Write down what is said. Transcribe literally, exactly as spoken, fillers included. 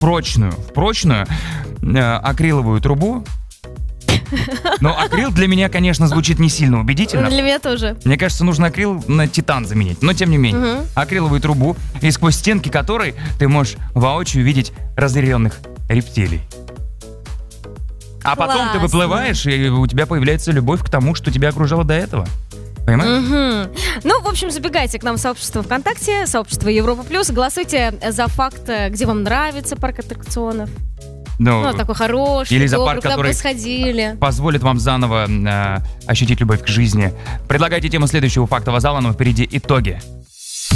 прочную, в прочную э, акриловую трубу. Но акрил для меня, конечно, звучит не сильно убедительно. Для меня тоже. Мне кажется, нужно акрил на титан заменить. Но тем не менее, Угу. акриловую трубу, и сквозь стенки которой ты можешь воочию видеть разъяренных рептилий. А потом ты Классно. выплываешь, и у тебя появляется любовь к тому, что тебя окружало до этого. Понимаешь? Мгм. Ну, в общем, забегайте к нам в сообщество ВКонтакте, сообщество Европа Плюс, голосуйте за факт, э, где вам нравится парк аттракционов. Ну, Ну, такой хороший, или за добрый, парк, куда бы который вы сходили. позволит вам заново э, ощутить любовь к жизни. Предлагайте тему следующего фактового зала, но впереди итоги.